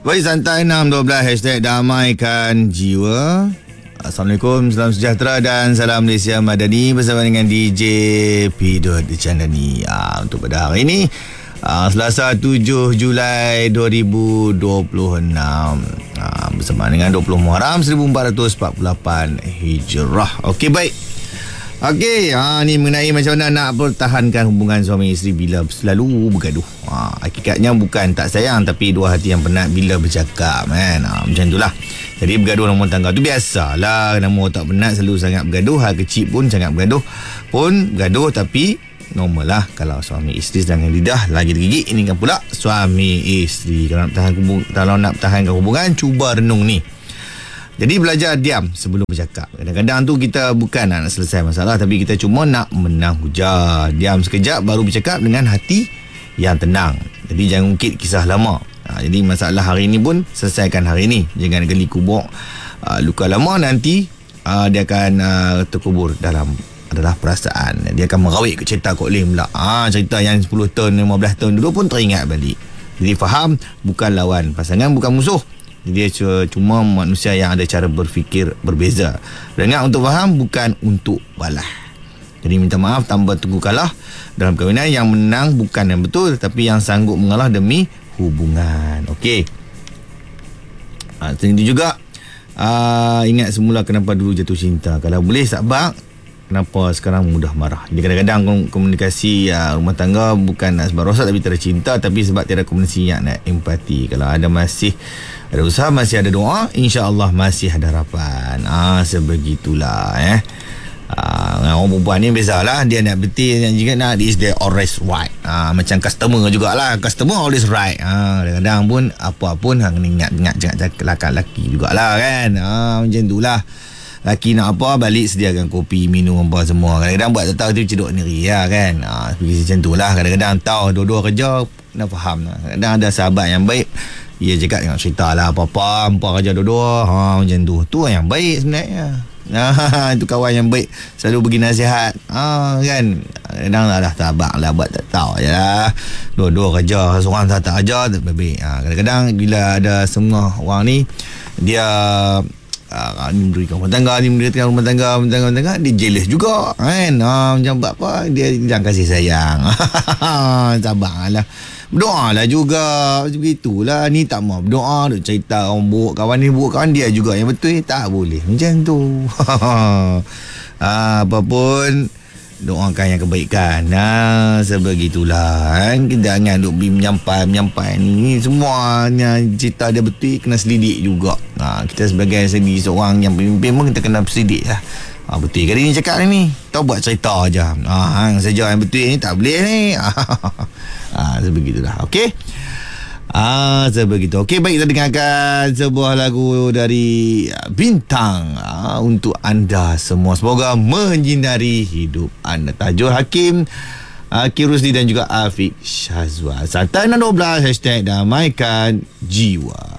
Baik, santai 612 #damaikan jiwa. Assalamualaikum, salam sejahtera dan salam Malaysia Madani bersama dengan DJ Pidot Chandani. Untuk pada hari ini, Selasa 7 Julai 2026, bersama dengan 20 Muharram 1448 Hijrah. Okey, baik. Okey, ni mengenai macam mana nak pertahankan hubungan suami isteri bila selalu bergaduh. Hakikatnya bukan tak sayang, tapi dua hati yang penat bila bercakap kan. Macam itulah. Jadi bergaduh dalam rumah tangga tu biasalah. Nama orang tak penat selalu sangat bergaduh. Hal kecil pun sangat bergaduh. Pun bergaduh, tapi normal lah kalau suami isteri sedangkan lidah lagi tergigit. Ini kan pula suami isteri. Kalau nak pertahankan hubungan, cuba renung ni. Jadi belajar diam sebelum bercakap. Kadang-kadang tu kita bukan nak selesai masalah, tapi kita cuma nak menang hujah. Diam sekejap baru bercakap dengan hati yang tenang. Jadi jangan ungkit kisah lama. Jadi masalah hari ni pun selesaikan hari ni. Jangan gali kubur luka lama, nanti dia akan terkubur adalah perasaan. Dia akan merawit ke cerita Kok Lim pula. Cerita yang 10 tahun 15 tahun dulu pun teringat balik. Jadi faham, bukan lawan pasangan, bukan musuh. Dia cuma manusia yang ada cara berfikir berbeza. Dengar untuk faham, bukan untuk balas. Jadi minta maaf tanpa tunggu kalah. Dalam perkahwinan, yang menang bukan yang betul, tapi yang sanggup mengalah demi hubungan. Okey. Itu juga ingat semula kenapa dulu jatuh cinta. Kalau boleh sabar, kenapa sekarang mudah marah. Jadi kadang-kadang komunikasi rumah tangga bukan sebab rosak tapi tiada cinta, tapi sebab tiada komunikasi yang nak empati. Kalau masih ada usaha, masih ada doa, insya-Allah masih ada harapan. Sebegitulah orang perempuan ni bezalah, dia nak betul, yang juga nak is they always right. Macam customer jugalah, customer always right. Kadang-kadang pun apa pun hang ingat laki jugalah kan. Macam itulah. Laki nak apa, balik sediakan kopi, minum apa semua. Kadang-kadang buat tak tahu tu cedok sendiri kan. Macam itulah. Kadang-kadang tahu dua-dua kerja nak faham. Kadang ada sahabat yang baik, dia cakap tengok cerita lah apa-apa, hampa kerja dua-dua. Macam tu. Tu yang baik sebenarnya. Itu kawan yang baik, selalu bagi nasihat. Kan. Kadang dah sahabat lah, buat tak tahu je lah. Dua-dua kerja, seorang tak ajar, tak baik. Kadang-kadang bila ada semua orang ni, dia ni memberikan rumah tangga, dia jealous juga kan. Macam buat apa, dia jangan kasih sayang. Sabarlah, berdoa lah juga. Macam itulah. Ni tak mau berdoa, duk cerita orang buruk kawan ni, buruk kawan dia juga yang betul, tak boleh macam tu. Apapun doakan yang kebaikan. Sebegitulah kan. Kita jangan duk menyampai ni semuanya cerita dia betul, kena selidik juga. Kita sebagai seorang yang pemimpin pun kita kena selidik lah. Betul ke dia ni cakap ni, tahu buat cerita je. Hang saja yang betul ni tak boleh ni. Sebegitulah. Okey. Sebegitu. Okey, baik, kita dengarkan sebuah lagu dari Bintang untuk anda semua. Semoga menyinari hidup anda. Tajuk Hakim Rusdi dan juga Afiq Syazwa. Santai 12 #damaikan jiwa.